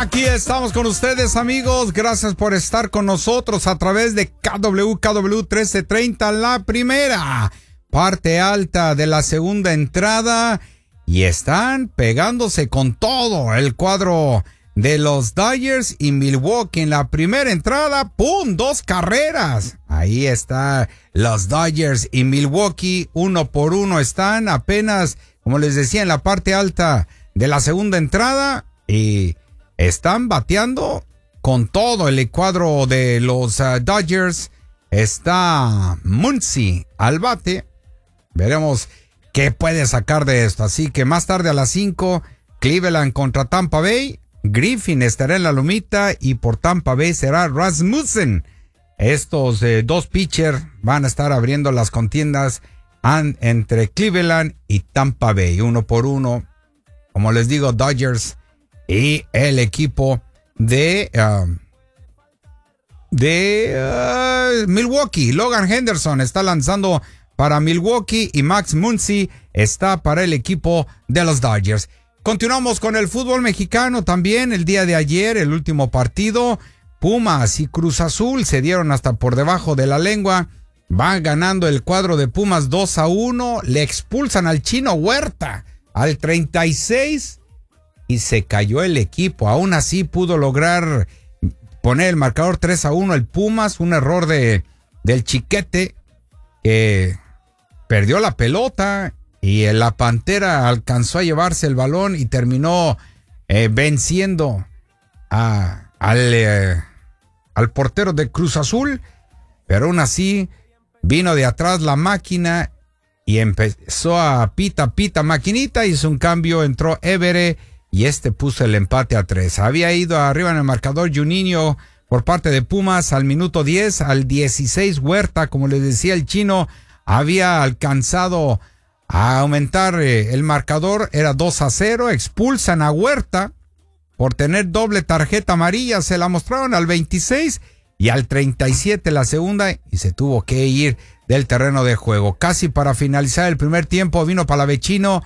Aquí estamos con ustedes, amigos. Gracias por estar con nosotros a través de KW 1330, la primera parte alta de la segunda entrada. Y están pegándose con todo el cuadro de los Dodgers y Milwaukee en la primera entrada. ¡Pum! 2 carreras. Ahí está los Dodgers y Milwaukee. 1-1 están apenas, como les decía, en la parte alta de la segunda entrada. Y están bateando con todo el cuadro de los Dodgers. Está Muncy al bate. Veremos qué puede sacar de esto. Así que más tarde a las 5, Cleveland contra Tampa Bay. Griffin estará en la lomita y por Tampa Bay será Rasmussen. Estos dos pitchers van a estar abriendo las contiendas entre Cleveland y Tampa Bay. 1-1. Como les digo, Dodgers y el equipo de Milwaukee. Logan Henderson está lanzando para Milwaukee y Max Muncy está para el equipo de los Dodgers. Continuamos con el fútbol mexicano también. El día de ayer, el último partido, Pumas y Cruz Azul se dieron hasta por debajo de la lengua. Va ganando el cuadro de Pumas 2-1. Le expulsan al Chino Huerta al 36 y se cayó el equipo. Aún así pudo lograr poner el marcador 3-1 el Pumas. Un error del Chiquete que perdió la pelota y la Pantera alcanzó a llevarse el balón y terminó venciendo al portero de Cruz Azul. Pero aún así vino de atrás la máquina y empezó a pita maquinita, hizo un cambio, entró Évere y puso el empate a 3. Había ido arriba en el marcador Juninho por parte de Pumas al minuto 10, al 16 Huerta, como les decía el chino, había alcanzado a aumentar el marcador, era 2-0, expulsan a Huerta por tener doble tarjeta amarilla, se la mostraron al 26 y al 37 la segunda y se tuvo que ir del terreno de juego. Casi para finalizar el primer tiempo vino Palavecino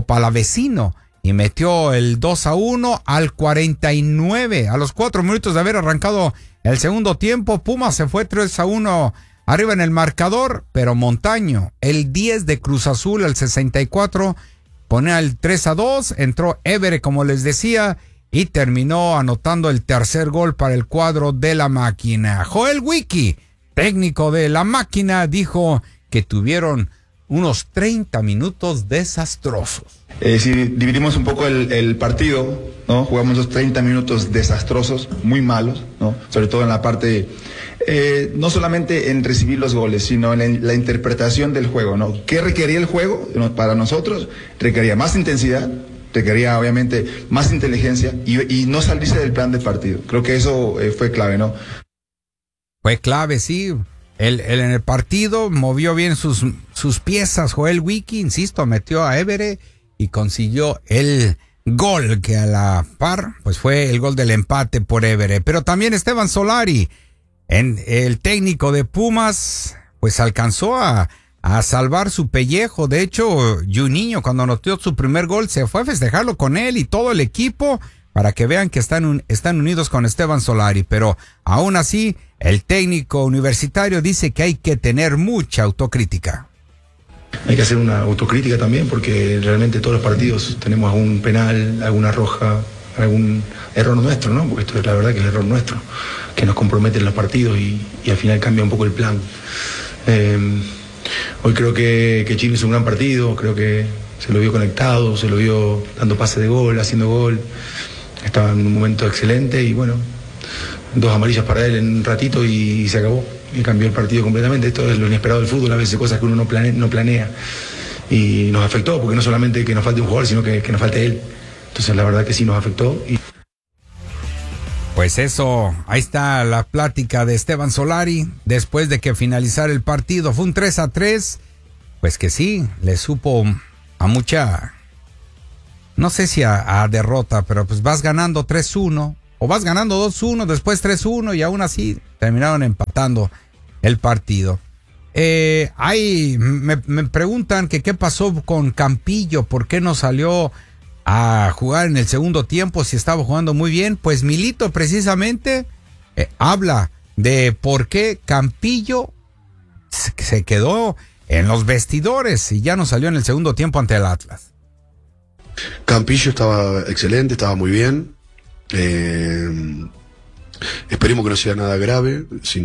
y metió el 2-1 al 49. A los 4 minutos de haber arrancado el segundo tiempo, Pumas se fue 3-1 arriba en el marcador, pero Montaño, el 10 de Cruz Azul, el 64, ponía el 3-2, entró Évere, como les decía, y terminó anotando el tercer gol para el cuadro de la máquina. Joel Wiki, técnico de la máquina, dijo que tuvieron unos 30 minutos desastrosos. Si dividimos un poco el partido, ¿no? Jugamos esos 30 minutos desastrosos, muy malos, ¿no? Sobre todo en la parte, no solamente en recibir los goles, sino en la interpretación del juego, ¿no? ¿Qué requería el juego? Para nosotros requería más intensidad, requería obviamente más inteligencia y no salirse del plan de partido. Creo que eso fue clave, ¿no? Fue clave, sí. Él en el partido movió bien sus piezas. Joel Wiki, insisto, metió a Évere y consiguió el gol que a la par pues fue el gol del empate por Évere. Pero también Esteban Solari, el técnico de Pumas, pues alcanzó a salvar su pellejo. De hecho, Juninho, cuando anotó su primer gol, se fue a festejarlo con él y todo el equipo para que vean que están unidos con Esteban Solari. Pero aún así, el técnico universitario dice que hay que tener mucha autocrítica. Hay que hacer una autocrítica también, porque realmente todos los partidos tenemos algún penal, alguna roja, algún error nuestro, ¿no? Porque esto es la verdad que es error nuestro, que nos compromete en los partidos y al final cambia un poco el plan. Hoy creo que Chile hizo un gran partido, creo que se lo vio conectado, se lo vio dando pase de gol, haciendo gol, estaba en un momento excelente y bueno, 2 amarillas para él en un ratito y se acabó. Y cambió el partido completamente. Esto es lo inesperado del fútbol, a veces cosas que uno no planea. Y nos afectó, porque no solamente que nos falte un jugador, sino que nos falte él. Entonces la verdad que sí nos afectó. Pues eso, ahí está la plática de Esteban Solari después de que finalizara el partido. Fue un 3-3, pues que sí, le supo a mucha, no sé si a derrota, pero pues vas ganando 3-1 o vas ganando 2-1, después 3-1 y aún así terminaron empatando el partido. Me preguntan que qué pasó con Campillo, por qué no salió a jugar en el segundo tiempo si estaba jugando muy bien. Pues Milito precisamente habla de por qué Campillo se quedó en los vestidores y ya no salió en el segundo tiempo ante el Atlas. Campillo estaba excelente, estaba muy bien. Esperemos que no sea nada grave.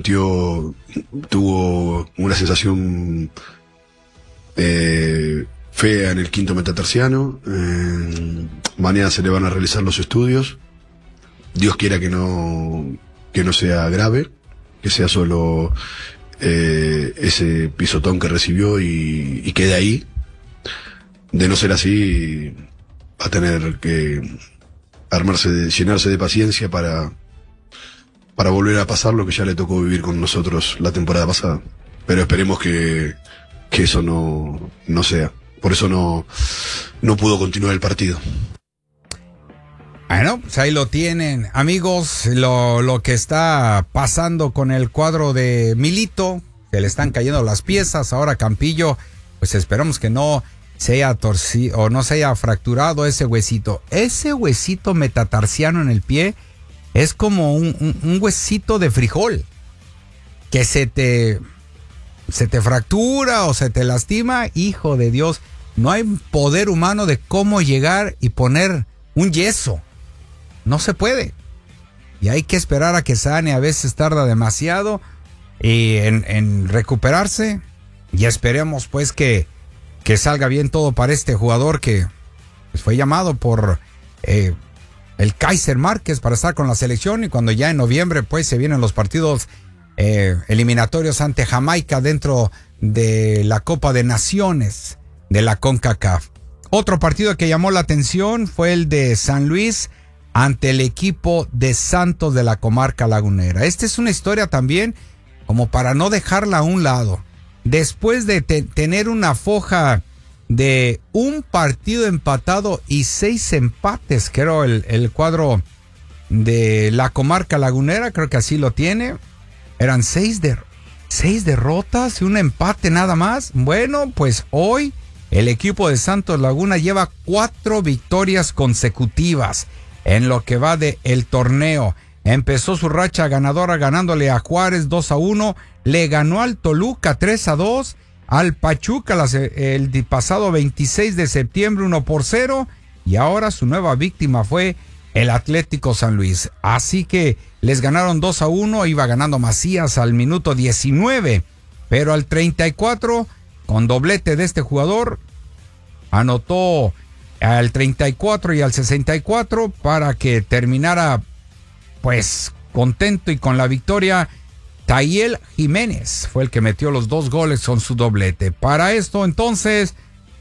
Tuvo una sensación fea en el quinto metatarsiano. Mañana se le van a realizar los estudios. Dios quiera que no sea grave, que sea solo ese pisotón que recibió y quede ahí. De no ser así, va a tener que llenarse de paciencia para volver a pasar lo que ya le tocó vivir con nosotros la temporada pasada. Pero esperemos que eso no sea. Por eso no pudo continuar el partido. Bueno, pues ahí lo tienen, amigos, lo que está pasando con el cuadro de Milito, que le están cayendo las piezas. Ahora Campillo, pues esperamos que no se haya torcido o no se haya fracturado ese huesito. Ese huesito metatarsiano en el pie es como un huesito de frijol que se te fractura o se te lastima. Hijo de Dios, no hay poder humano de cómo llegar y poner un yeso. No se puede. Y hay que esperar a que sane. A veces tarda demasiado en recuperarse. Y esperemos pues que salga bien todo para este jugador que pues, fue llamado por el Kaiser Márquez para estar con la selección. Y cuando ya en noviembre pues se vienen los partidos eliminatorios ante Jamaica dentro de la Copa de Naciones de la CONCACAF. Otro partido que llamó la atención fue el de San Luis ante el equipo de Santos de la comarca lagunera. Esta es una historia también como para no dejarla a un lado. Después de tener una foja de un partido empatado y 6 empates, creo el cuadro de la comarca lagunera, creo que así lo tiene. Eran 6 derrotas y un empate nada más. Bueno, pues hoy el equipo de Santos Laguna lleva 4 victorias consecutivas en lo que va de el torneo. Empezó su racha ganadora ganándole a Juárez 2-1, le ganó al Toluca 3-2, al Pachuca el pasado 26 de septiembre 1-0, y ahora su nueva víctima fue el Atlético San Luis. Así que les ganaron 2-1, iba ganando Macías al minuto 19, pero al 34, con doblete de este jugador, anotó al 34 y al 64 para que terminara pues contento y con la victoria. Tayel Jiménez fue el que metió los 2 goles con su doblete. Para esto entonces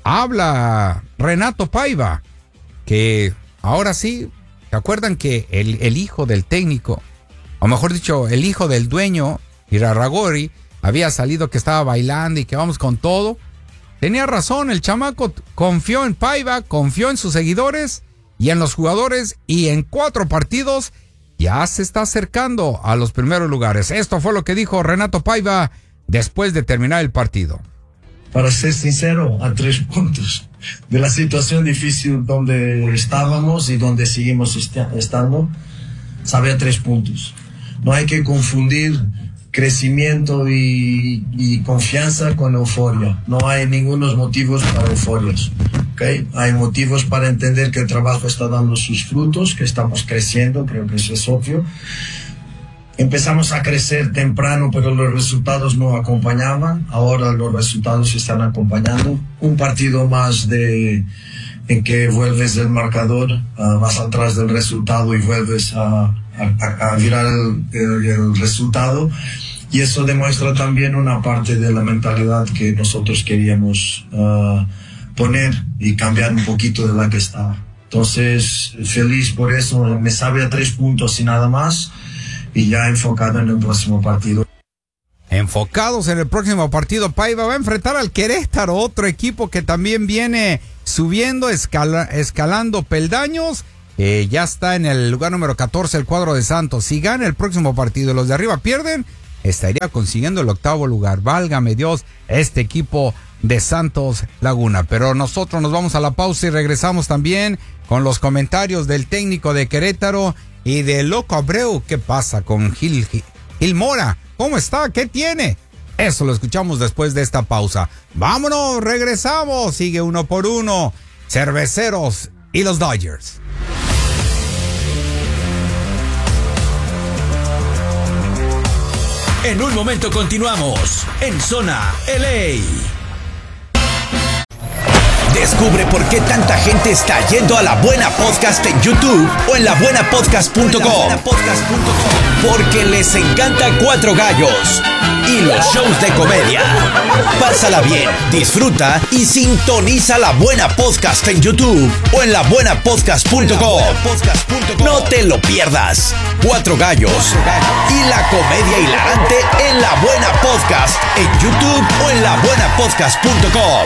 habla Renato Paiva, que ahora sí, ¿se acuerdan que el hijo del técnico, o mejor dicho, el hijo del dueño, Irarrágorri, había salido que estaba bailando y que vamos con todo? Tenía razón, el chamaco confió en Paiva, confió en sus seguidores y en los jugadores, y en 4 partidos ya se está acercando a los primeros lugares. Esto fue lo que dijo Renato Paiva después de terminar el partido. Para ser sincero, a 3 puntos de la situación difícil donde estábamos y donde seguimos estando, sabe, a 3 puntos. No hay que confundir crecimiento y confianza con euforia. No hay ningunos motivos para euforias, ¿okay? Hay motivos para entender que el trabajo está dando sus frutos, que estamos creciendo, creo que eso es obvio. Empezamos a crecer temprano, pero los resultados no acompañaban. Ahora los resultados están acompañando. Un partido más en que vuelves del marcador, vas atrás del resultado y vuelves a virar el resultado, y eso demuestra también una parte de la mentalidad que nosotros queríamos poner y cambiar un poquito de la que estaba. Entonces, feliz por eso, me sabe a 3 puntos y nada más, y ya enfocado en el próximo partido. Enfocados en el próximo partido, Paiva va a enfrentar al Querétaro, otro equipo que también viene subiendo, escalando peldaños. Ya está en el lugar número 14 el cuadro de Santos. Si gana el próximo partido y los de arriba pierden, estaría consiguiendo el 8º lugar. Válgame Dios, este equipo de Santos Laguna. Pero nosotros nos vamos a la pausa y regresamos también con los comentarios del técnico de Querétaro y de Loco Abreu. ¿Qué pasa con Gil Mora? ¿Cómo está? ¿Qué tiene? Eso lo escuchamos después de esta pausa. Vámonos, regresamos. Sigue 1 por 1. Cerveceros y los Dodgers. En un momento continuamos en Zona LA. Descubre por qué tanta gente está yendo a La Buena Podcast en YouTube o en labuenapodcast.com. Porque les encanta Cuatro Gallos y los shows de comedia. Pásala bien, disfruta y sintoniza La Buena Podcast en YouTube o en labuenapodcast.com. No te lo pierdas. Cuatro Gallos y la comedia hilarante en La Buena Podcast en YouTube o en labuenapodcast.com.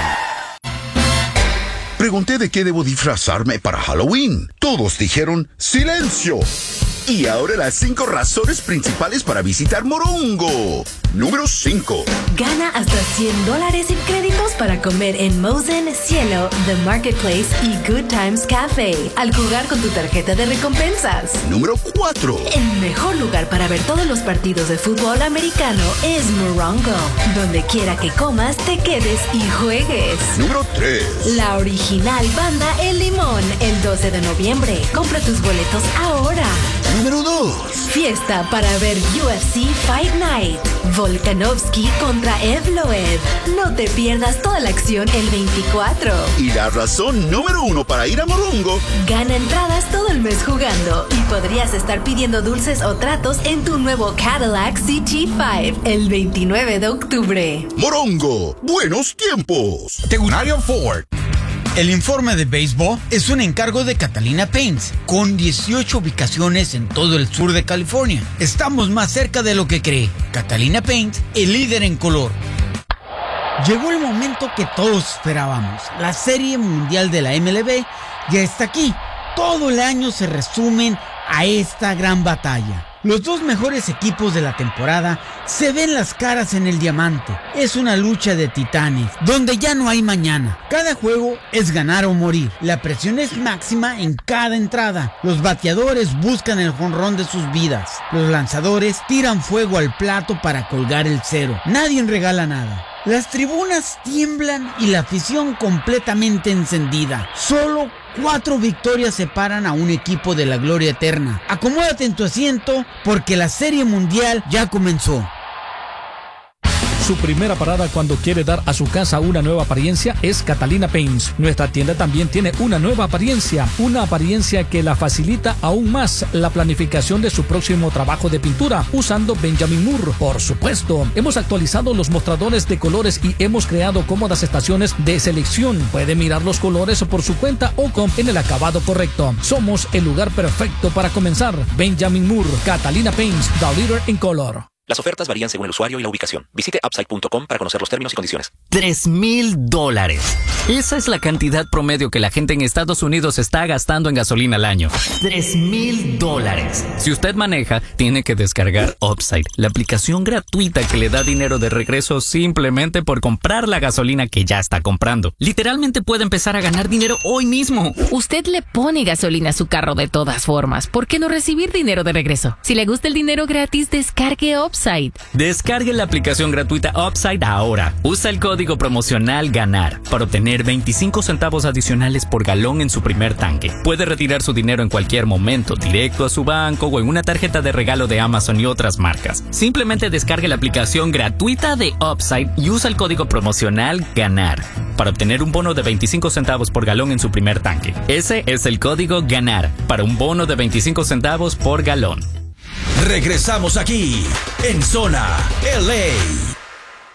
Pregunté de qué debo disfrazarme para Halloween. Todos dijeron ¡silencio! Y ahora las 5 razones principales para visitar Morongo. Número 5. Gana hasta $100 en créditos para comer en Mosen, Cielo, The Marketplace y Good Times Cafe al jugar con tu tarjeta de recompensas. Número 4. El mejor lugar para ver todos los partidos de fútbol americano es Morongo. Donde quiera que comas, te quedes y juegues. Número 3. La original banda El Limón, el 12 de noviembre. Compra tus boletos ahora. Número 2. Fiesta para ver UFC Fight Night. Volkanovski contra Evloev. No te pierdas toda la acción el 24. Y la razón número 1 para ir a Morongo. Gana entradas todo el mes jugando y podrías estar pidiendo dulces o tratos en tu nuevo Cadillac CT5 el 29 de octubre. Morongo, buenos tiempos. Tegunario Ford. El informe de béisbol es un encargo de Catalina Paints, con 18 ubicaciones en todo el sur de California. Estamos más cerca de lo que cree. Catalina Paints, el líder en color. Llegó el momento que todos esperábamos. La Serie Mundial de la MLB ya está aquí. Todo el año se resumen a esta gran batalla. Los dos mejores equipos de la temporada se ven las caras en el diamante. Es una lucha de titanes, donde ya no hay mañana. Cada juego es ganar o morir. La presión es máxima en cada entrada. Los bateadores buscan el jonrón de sus vidas. Los lanzadores tiran fuego al plato para colgar el cero. Nadie regala nada. Las tribunas tiemblan y la afición completamente encendida. Solo 4 victorias separan a un equipo de la gloria eterna. Acomódate en tu asiento porque la Serie Mundial ya comenzó. Su primera parada cuando quiere dar a su casa una nueva apariencia es Catalina Paints. Nuestra tienda también tiene una nueva apariencia que la facilita aún más la planificación de su próximo trabajo de pintura usando Benjamin Moore. Por supuesto, hemos actualizado los mostradores de colores y hemos creado cómodas estaciones de selección. Puede mirar los colores por su cuenta o en el acabado correcto. Somos el lugar perfecto para comenzar. Benjamin Moore, Catalina Paints, the leader in color. Las ofertas varían según el usuario y la ubicación. Visite upside.com para conocer los términos y condiciones. $3,000. Esa es la cantidad promedio que la gente en Estados Unidos está gastando en gasolina al año. $3,000. Si usted maneja, tiene que descargar Upside, la aplicación gratuita que le da dinero de regreso simplemente por comprar la gasolina que ya está comprando. Literalmente puede empezar a ganar dinero hoy mismo. Usted le pone gasolina a su carro de todas formas. ¿Por qué no recibir dinero de regreso? Si le gusta el dinero gratis, descargue Upside. Descargue la aplicación gratuita Upside ahora. Usa el código promocional GANAR para obtener 25 centavos adicionales por galón en su primer tanque. Puede retirar su dinero en cualquier momento, directo a su banco o en una tarjeta de regalo de Amazon y otras marcas. Simplemente descargue la aplicación gratuita de Upside y usa el código promocional GANAR para obtener un bono de 25 centavos por galón en su primer tanque. Ese es el código GANAR para un bono de 25 centavos por galón. Regresamos aquí en Zona LA.